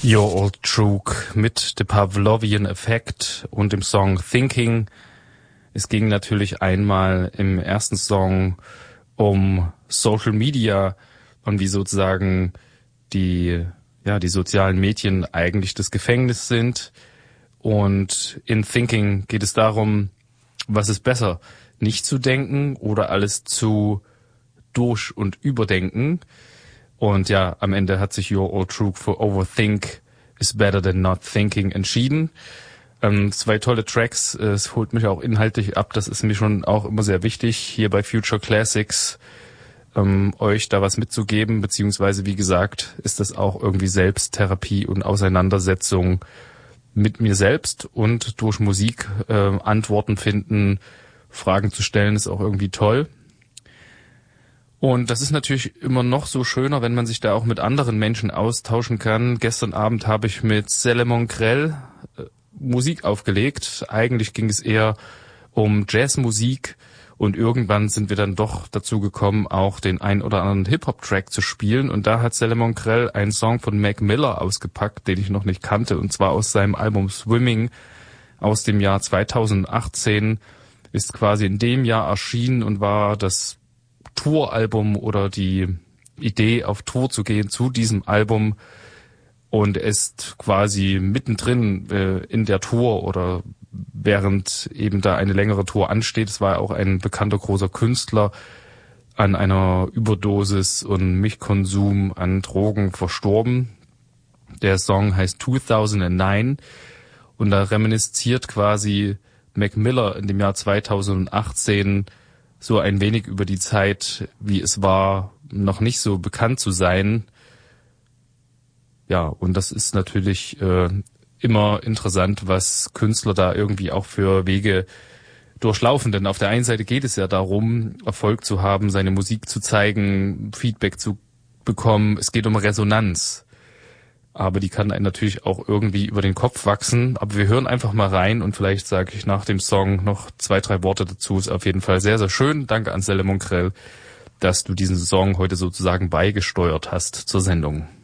Your Old Trug mit The Pavlovian Effect und dem Song Thinking. Es ging natürlich einmal im ersten Song um Social Media und wie sozusagen die sozialen Medien eigentlich das Gefängnis sind. Und in Thinking geht es darum, was ist besser, nicht zu denken oder alles zu durch- und überdenken. Und ja, am Ende hat sich Your Old Trug für Overthink is Better Than Not Thinking entschieden. 2 tolle Tracks, es holt mich auch inhaltlich ab, das ist mir schon auch immer sehr wichtig, hier bei Future Classics euch da was mitzugeben, beziehungsweise wie gesagt, ist das auch irgendwie Selbsttherapie und Auseinandersetzung mit mir selbst und durch Musik Antworten finden, Fragen zu stellen, ist auch irgendwie toll. Und das ist natürlich immer noch so schöner, wenn man sich da auch mit anderen Menschen austauschen kann. Gestern Abend habe ich mit Selemon Grell Musik aufgelegt. Eigentlich ging es eher um Jazzmusik und irgendwann sind wir dann doch dazu gekommen, auch den ein oder anderen Hip-Hop-Track zu spielen. Und da hat Selemon Grell einen Song von Mac Miller ausgepackt, den ich noch nicht kannte, und zwar aus seinem Album Swimming aus dem Jahr 2018. Ist quasi in dem Jahr erschienen und war das Touralbum oder die Idee, auf Tour zu gehen zu diesem Album, und ist quasi mittendrin in der Tour oder während eben da eine längere Tour ansteht. Es war auch ein bekannter großer Künstler an einer Überdosis und Milchkonsum an Drogen verstorben. Der Song heißt 2009 und da reminisziert quasi Mac Miller in dem Jahr 2018 so ein wenig über die Zeit, wie es war, noch nicht so bekannt zu sein. Ja, und das ist natürlich immer interessant, was Künstler da irgendwie auch für Wege durchlaufen. Denn auf der einen Seite geht es ja darum, Erfolg zu haben, seine Musik zu zeigen, Feedback zu bekommen. Es geht um Resonanz. Aber die kann einem natürlich auch irgendwie über den Kopf wachsen. Aber wir hören einfach mal rein und vielleicht sage ich nach dem Song noch 2, 3 Worte dazu. Ist auf jeden Fall sehr, sehr schön. Danke an Selemon Grell, dass du diesen Song heute sozusagen beigesteuert hast zur Sendung.